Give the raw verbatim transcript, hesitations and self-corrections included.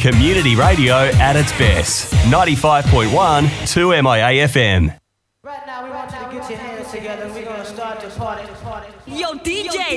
Community radio at its best. ninety-five point one, two M I A F M. Right now, we want you to get your hands together. We're going to start the party. Yo, D J!